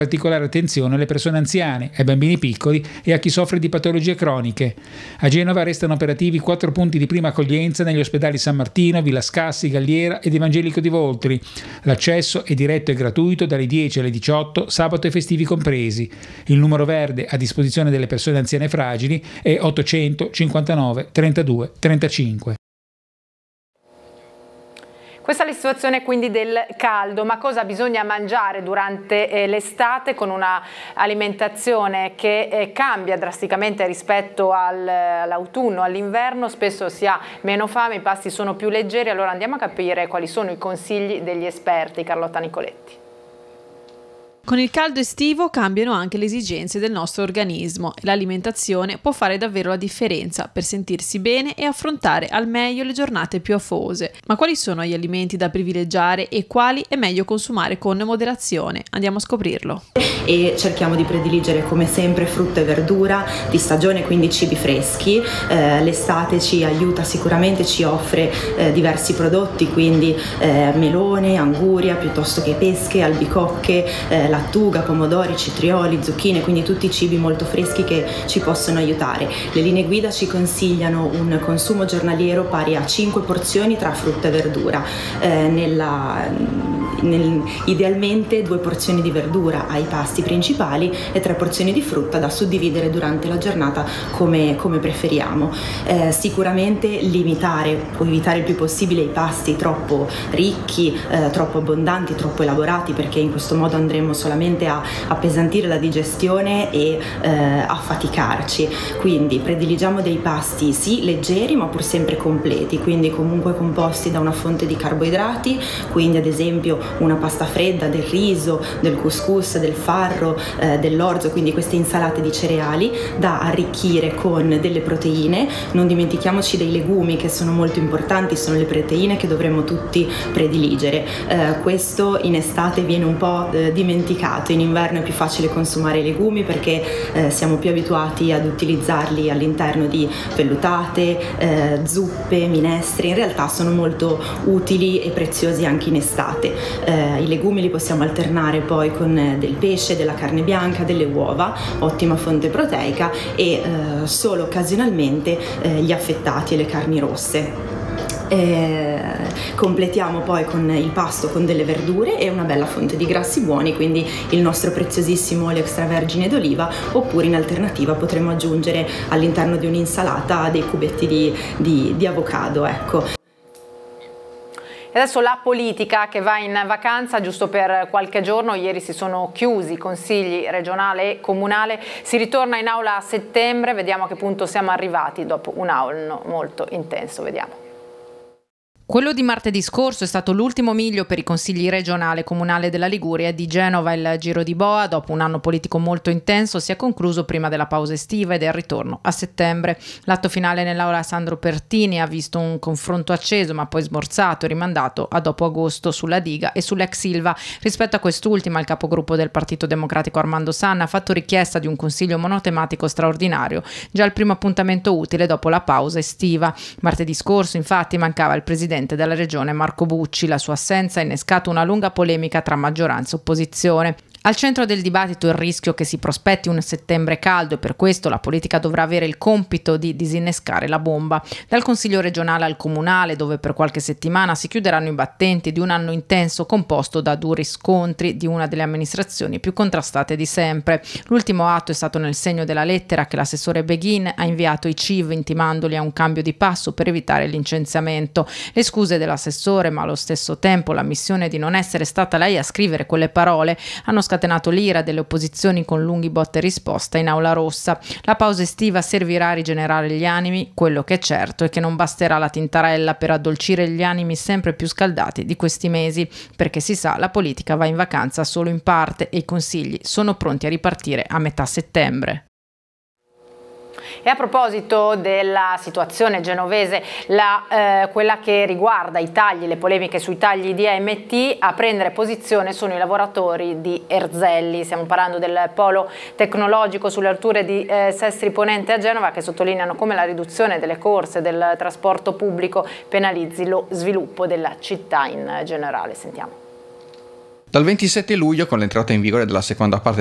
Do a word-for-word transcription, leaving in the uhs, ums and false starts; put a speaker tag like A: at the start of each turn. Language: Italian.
A: particolare attenzione alle persone anziane, ai bambini piccoli e a chi soffre di patologie croniche. A Genova restano operativi quattro punti di prima accoglienza negli ospedali San Martino, Villa Scassi, Galliera ed Evangelico di Voltri. L'accesso è diretto e gratuito dalle dieci alle diciotto, sabato e festivi compresi. Il numero verde a disposizione delle persone anziane fragili è ottocento cinquantanove trentadue trentacinque.
B: Questa è la situazione quindi del caldo, ma cosa bisogna mangiare durante eh, l'estate con una alimentazione che eh, cambia drasticamente rispetto al, all'autunno, all'inverno, spesso si ha meno fame, i pasti sono più leggeri, allora andiamo a capire quali sono i consigli degli esperti. Carlotta Nicoletti.
C: Con il caldo estivo cambiano anche le esigenze del nostro organismo e l'alimentazione può fare davvero la differenza per sentirsi bene e affrontare al meglio le giornate più afose. Ma quali sono gli alimenti da privilegiare e quali è meglio consumare con moderazione? Andiamo a scoprirlo.
D: E cerchiamo di prediligere come sempre frutta e verdura di stagione, quindi cibi freschi. Eh, l'estate ci aiuta sicuramente, ci offre eh, diversi prodotti, quindi eh, melone, anguria, piuttosto che pesche, albicocche, eh, lattuga, pomodori, citrioli, zucchine, quindi tutti cibi molto freschi che ci possono aiutare. Le linee guida ci consigliano un consumo giornaliero pari a cinque porzioni tra frutta e verdura, eh, nella, nel, idealmente due porzioni di verdura ai pasti principali e tre porzioni di frutta da suddividere durante la giornata come, come preferiamo. Eh, sicuramente limitare o evitare il più possibile i pasti troppo ricchi, eh, troppo abbondanti, troppo elaborati, perché in questo modo andremo solamente a appesantire la digestione e eh, a faticarci. Quindi prediligiamo dei pasti sì leggeri ma pur sempre completi, quindi comunque composti da una fonte di carboidrati, quindi ad esempio una pasta fredda, del riso, del couscous, del farro, eh, dell'orzo, quindi queste insalate di cereali da arricchire con delle proteine. Non dimentichiamoci dei legumi, che sono molto importanti, sono le proteine che dovremmo tutti prediligere. Eh, questo in estate viene un po' eh, dimenticato, in inverno è più facile consumare i legumi perché eh, siamo più abituati ad utilizzarli all'interno di vellutate, eh, zuppe, minestre. In realtà sono molto utili e preziosi anche in estate. Eh, i legumi li possiamo alternare poi con eh, del pesce, della carne bianca, delle uova, ottima fonte proteica, e eh, solo occasionalmente eh, gli affettati e le carni rosse. Eh, completiamo poi con il pasto con delle verdure e una bella fonte di grassi buoni, quindi il nostro preziosissimo olio extravergine d'oliva, oppure in alternativa potremo aggiungere all'interno di un'insalata dei cubetti di, di, di avocado, ecco.
B: E adesso la politica che va in vacanza giusto per qualche giorno. Ieri si sono chiusi i consigli regionale e comunale, si ritorna in aula a settembre, vediamo a che punto siamo arrivati dopo un anno molto intenso, vediamo.
E: Quello di martedì scorso è stato l'ultimo miglio per i consigli regionale e comunale della Liguria e di Genova. Il Giro di Boa, dopo un anno politico molto intenso, si è concluso prima della pausa estiva e del ritorno a settembre. L'atto finale nell'aula Sandro Pertini ha visto un confronto acceso ma poi smorzato e rimandato a dopo agosto sulla diga e sull'ex Silva. Rispetto a quest'ultima, il capogruppo del Partito Democratico Armando Sanna ha fatto richiesta di un consiglio monotematico straordinario, già il primo appuntamento utile dopo la pausa estiva. Martedì scorso, infatti, mancava il presidente della regione Marco Bucci. La sua assenza ha innescato una lunga polemica tra maggioranza e opposizione. Al centro del dibattito il rischio che si prospetti un settembre caldo, e per questo la politica dovrà avere il compito di disinnescare la bomba. Dal consiglio regionale al comunale, dove per qualche settimana si chiuderanno i battenti di un anno intenso composto da duri scontri di una delle amministrazioni più contrastate di sempre. L'ultimo atto è stato nel segno della lettera che l'assessore Beghin ha inviato ai C I V, intimandoli a un cambio di passo per evitare il licenziamento. Le scuse dell'assessore, ma allo stesso tempo l'ammissione di non essere stata lei a scrivere quelle parole, hanno scatenato l'ira delle opposizioni con lunghi botte e risposta in aula rossa. La pausa estiva servirà a rigenerare gli animi, quello che è certo è che non basterà la tintarella per addolcire gli animi sempre più scaldati di questi mesi, perché si sa, la politica va in vacanza solo in parte e i consigli sono pronti a ripartire a metà settembre.
B: E a proposito della situazione genovese, la, eh, quella che riguarda i tagli, le polemiche sui tagli di A M T, a prendere posizione sono i lavoratori di Erzelli. Stiamo parlando del polo tecnologico sulle alture di eh, Sestri Ponente a Genova, che sottolineano come la riduzione delle corse del trasporto pubblico penalizzi lo sviluppo della città in generale. Sentiamo.
F: Dal ventisette luglio, con l'entrata in vigore della seconda parte